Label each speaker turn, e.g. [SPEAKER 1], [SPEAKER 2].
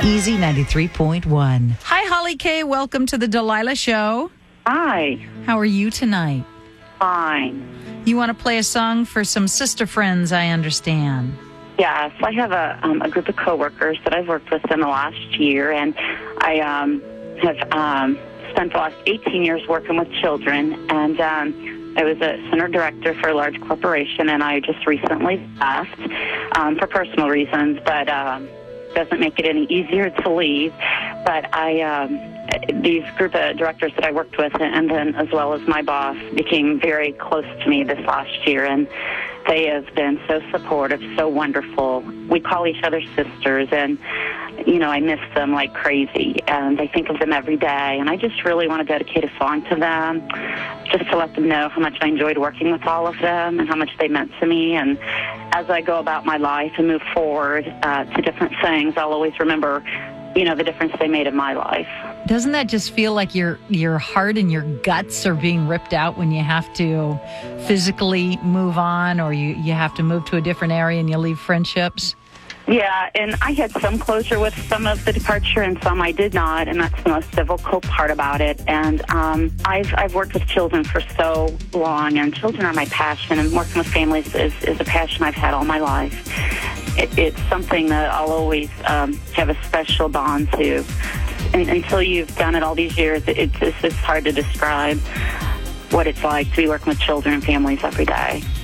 [SPEAKER 1] Easy 93.1. Hi, Holly Kay. Welcome to the Delilah Show.
[SPEAKER 2] Hi.
[SPEAKER 1] How are you tonight?
[SPEAKER 2] Fine.
[SPEAKER 1] You want to play a song for some sister friends, I understand.
[SPEAKER 2] Yes, I have a group of coworkers that I've worked with in the last year, and I have spent the last 18 years working with children, and I was a center director for a large corporation, and I just recently left for personal reasons, but doesn't make it any easier to leave. But these group of directors that I worked with, and then as well as my boss, became very close to me this last year, and they have been so supportive, so wonderful. We call each other sisters, and, you know, I miss them like crazy, and I think of them every day, and I just really want to dedicate a song to them, just to let them know how much I enjoyed working with all of them and how much they meant to me. And as I go about my life and move forward to different things, I'll always remember, you know, the difference they made in my life.
[SPEAKER 1] Doesn't that just feel like your heart and your guts are being ripped out when you have to physically move on, or you have to move to a different area and you leave friendships?
[SPEAKER 2] Yeah, and I had some closure with some of the departure and some I did not, and that's the most difficult part about it. And I've worked with children for so long, and children are my passion, and working with families is a passion I've had all my life. It's something that I'll always have a special bond to. And until you've done it all these years, it's hard to describe what it's like to be working with children and families every day.